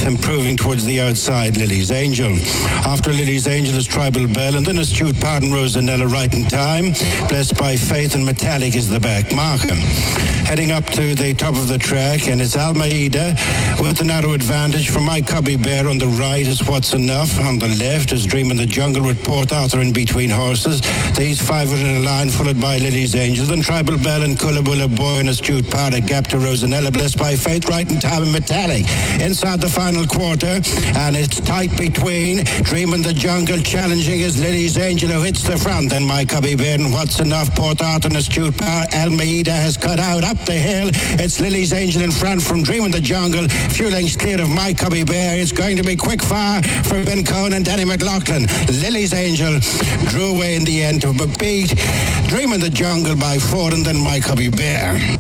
improving towards the outside, Lily's Angel. After Lily's Angel is Tribal Bell, and then Astute Pardon, Rosanella right in time. Blessed by Faith and Metallic is the back marker. Heading up to the top of the track, and it's Almeida with a narrow advantage from My Cubby Bear. On the right is What's Enough. On the left is Dream in the Jungle with Port Arthur in between horses. These five are in a line, followed by Lily's Angel. Then Tribal Bell and Kullabulla Boy and Astute Pardon. Gap to Rosanella, Blessed by Faith, right in time and Metallic. Inside the final quarter, and it's tight between Dream in the Jungle challenging is Lily's Angel, who hits the front. Then My Cubby Bear and What's Enough. Port Arthur and Astute Pardon. Almeida has cut out up the hill. It's Lily's Angel in front from Dream in the Jungle. Few lengths clear of My Cubby Bear. It's going to be quick fire for Ben Cohen and Danny McLaughlin. Lily's Angel drew away in the end to beat Dream in the Jungle by 4, and then My Cubby Bear.